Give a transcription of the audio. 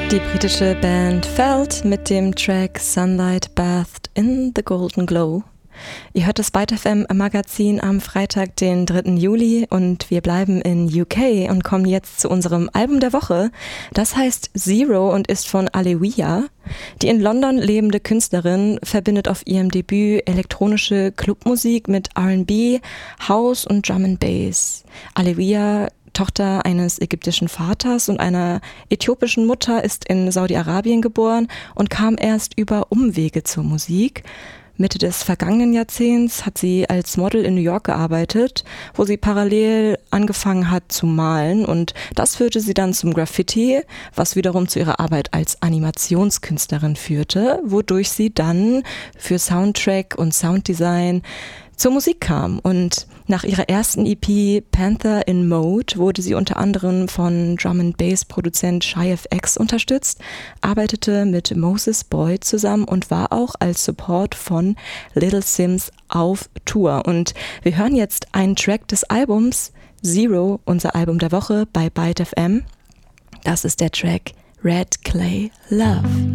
Die britische Band Felt mit dem Track Sunlight Bathed in the Golden Glow. Ihr hört das Byte FM Magazin am Freitag, den 3. Juli und wir bleiben in UK und kommen jetzt zu unserem Album der Woche. Das heißt Zero und ist von Alewia. Die in London lebende Künstlerin verbindet auf ihrem Debüt elektronische Clubmusik mit R&B, House und Drum and Bass. Alewia, Tochter eines ägyptischen Vaters und einer äthiopischen Mutter, ist in Saudi-Arabien geboren und kam erst über Umwege zur Musik. Mitte des vergangenen Jahrzehnts hat sie als Model in New York gearbeitet, wo sie parallel angefangen hat zu malen, und das führte sie dann zum Graffiti, was wiederum zu ihrer Arbeit als Animationskünstlerin führte, wodurch sie dann für Soundtrack und Sounddesign zur Musik kam. Und nach ihrer ersten EP Panther in Mode wurde sie unter anderem von Drum-and-Bass-Produzent Shy FX unterstützt, arbeitete mit Moses Boyd zusammen und war auch als Support von Little Sims auf Tour. Und wir hören jetzt einen Track des Albums Zero, unser Album der Woche bei Byte FM. Das ist der Track Red Clay Love.